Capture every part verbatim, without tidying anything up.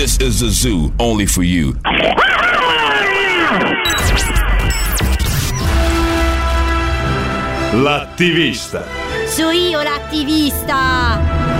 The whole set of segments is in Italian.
This is a zoo only for you. L'attivista. So io l'attivista.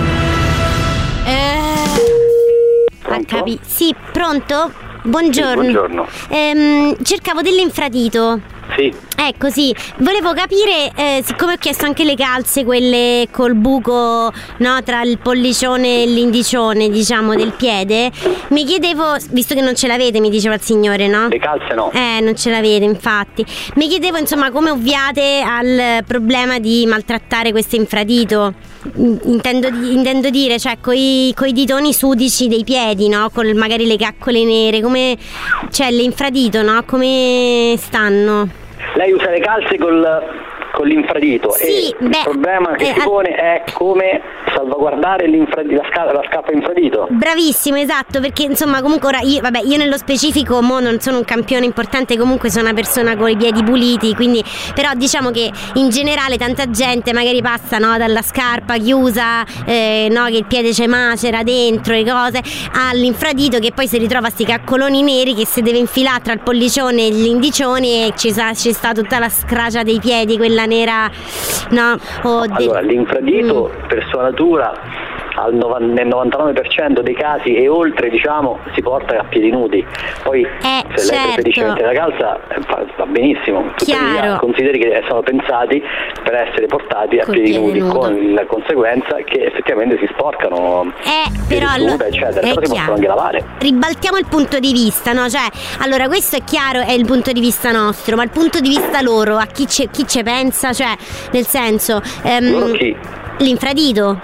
Eh. Pronto? Capi- sì, pronto? Buongiorno. Sì, buongiorno. Ehm, cercavo dell'infradito. Sì. Ecco, sì, volevo capire, eh, siccome ho chiesto anche le calze, quelle col buco, no, tra il pollicione e l'indicione, diciamo, del piede, mi chiedevo, visto che non ce l'avete, mi diceva il signore, no? Le calze no. Eh, non ce l'avete, infatti. Mi chiedevo, insomma, come ovviate al problema di maltrattare questo infradito. Intendo, intendo dire, cioè, coi, coi ditoni sudici dei piedi, no? Con magari le caccole nere, come, cioè, l'infradito, no? Come stanno? Lei usa le calze col, con l'infradito Sì, e beh, il problema che eh, si pone è come salvaguardare l'infradito, la, sca- la scappa infradito. Bravissimo, esatto, perché insomma comunque ora io, vabbè, io nello specifico mo non sono un campione importante, comunque sono una persona con i piedi puliti, quindi però diciamo che in generale tanta gente magari passa, no, dalla scarpa chiusa, eh, no, che il piede c'è macera dentro e cose, all'infradito che poi si ritrova sti caccoloni neri che si deve infilare tra il pollicione e l'indicione e ci sa, ci sta tutta la scracia dei piedi, quella nera, no? Oh, Allora, de- l'infradito mm. per sua natura al novan- nel novantanove per cento dei casi e oltre, diciamo, si porta a piedi nudi. Poi Eh, se lei certo. preferisce mettere la calza eh, fa- va benissimo. Tuttavia, Chiaro. consideri che sono pensati per essere portati a Col piedi piede nudi, nudo. con la conseguenza che effettivamente si sporcano, Eh, si però risulta, allo- eccetera, è però si chiaro. possono anche lavare. Ribaltiamo il punto di vista, no? Cioè, allora questo è chiaro, è il punto di vista nostro, ma il punto di vista loro, a chi ci chi ci pensa, cioè, nel senso, ehm, Loro chi? l'infradito.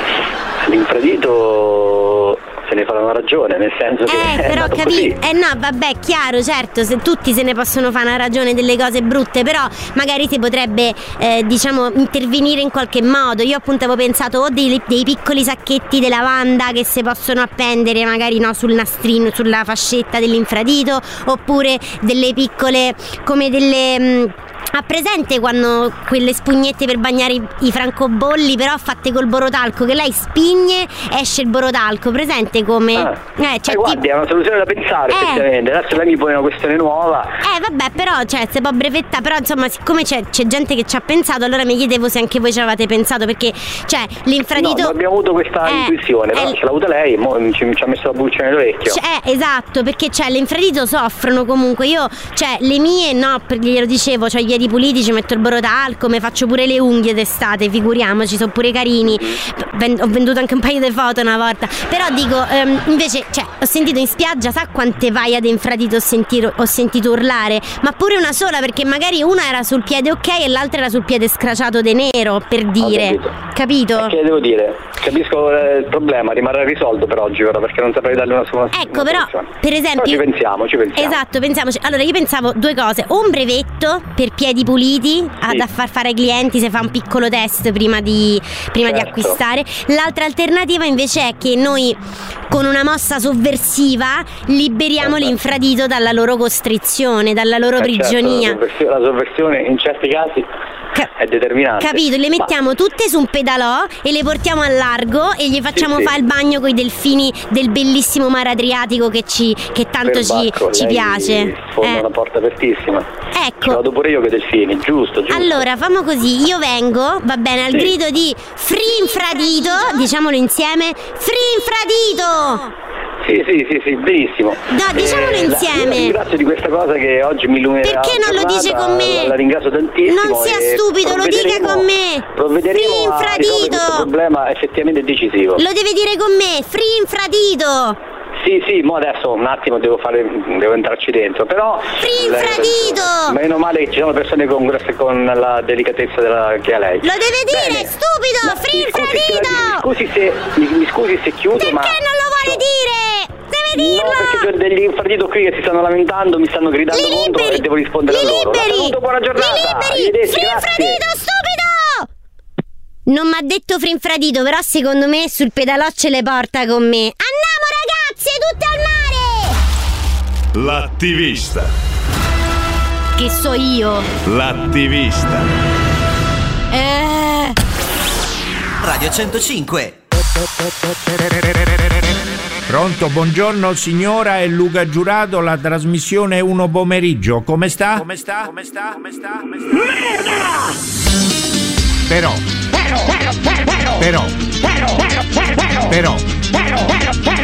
L'infradito se ne farà una ragione, nel senso che Eh, è però nato capi- così. eh no, vabbè, chiaro, certo, se tutti se ne possono fare una ragione delle cose brutte, però magari si potrebbe, eh, diciamo, intervenire in qualche modo. Io appunto avevo pensato o dei, dei piccoli sacchetti di lavanda che si possono appendere magari, no, sul nastrino, sulla fascetta dell'infradito, oppure delle piccole, come delle... Mh, ha presente quando quelle spugnette per bagnare i, i francobolli, però fatte col borotalco, che lei spigne, esce il borotalco, presente come? Ah. Eh, cioè, Eh, guardi, tipo- è una soluzione da pensare, Eh. effettivamente. Adesso lei mi pone una questione nuova. Eh vabbè, però cioè si può brevettare, però insomma siccome c'è, c'è gente che ci ha pensato, allora mi chiedevo se anche voi ci avevate pensato, perché cioè l'infradito... No, non abbiamo avuto questa Eh, intuizione, però eh, ce l'ha avuta lei, mo ci, ci ha messo la buccia nell'orecchio. Cioè, esatto, perché cioè l'infradito soffrono comunque. Io, cioè, le mie no, perché glielo dicevo, cioè i piedi puliti, ci metto il borotalco, mi faccio pure le unghie d'estate, figuriamoci, sono pure carini. Ven- ho venduto anche un paio di foto una volta. Però dico, ehm, invece, cioè, ho sentito in spiaggia, sa quante vai ad infradito ho sentito, ho sentito urlare? Ma pure una sola, perché magari una era sul piede ok e l'altra era sul piede scraciato de nero, per dire. capito. Capito? Che devo dire? Capisco eh, il problema, rimarrà risolto per oggi, però, perché non saprei darle una sola Ecco, una però, soluzione. per esempio... Però ci pensiamo, ci pensiamo. Esatto, pensiamoci. Allora, io pensavo due cose: o un brevetto per piedi puliti a- Sì. da far fare ai clienti, se fa un piccolo test prima di, prima di Certo. acquistare. L'altra alternativa invece è che noi, con una mossa sovversiva, liberiamo Certo. l'infradito dalla loro costrizione, dalla loro Eh, certo, prigionia. la, sovversione, la sovversione in certi casi Ca- è determinante. Capito? Le Ma- mettiamo tutte su un pedalò e le portiamo a largo e gli facciamo sì. fare il bagno con i delfini del bellissimo mare Adriatico che, ci, che tanto ci, Perbacco, ci lei piace. sfonda Eh. una porta apertissima. Ci Ecco. vado pure io che delfini, giusto, giusto. Allora, famo così, io vengo, va bene, al Sì. grido di Frinfradito, diciamolo insieme, Frinfradito! Sì, sì, sì, sì, benissimo. No, diciamolo la- insieme. La ringrazio di questa cosa che oggi mi illuminerà. Perché la non lo dice giornata, con me? La ringrazio tantissimo. Non sia e stupido, lo dica provvederemo- con me. Provvederemo a Frinfradito. risolvere questo problema effettivamente decisivo. Lo deve dire con me, Frinfradito! Sì, sì, mo adesso un attimo devo fare, devo entrarci dentro, però... Frinfradito! Meno male che ci sono persone con, con la delicatezza della, che ha lei. Lo deve dire, Bene. stupido, No, mi scusi se- Frinfradito! Mi scusi se, mi, mi scusi se chiudo, Perché ma... non lo vuole dire? Deve dirlo! No, perché c'ho degli infradito qui che si stanno lamentando, mi stanno gridando Li contro liberi! e devo rispondere Li a loro. liberi! La saluto, buona giornata! Li liberi! Arrivederci, grazie. Frinfradito, stupido! Non mi ha detto Frinfradito, però secondo me sul pedalò ce le porta con me. Andiamo ragazzi, tutti al mare! L'attivista. Che so io? L'attivista. Eh... Radio centocinque. Pronto, buongiorno signora, è Luca Giurato, la trasmissione Uno Pomeriggio. Come sta? Come sta? Come sta? Come sta? Come sta? Merda! Però. Però. Però. Però. Però. Però.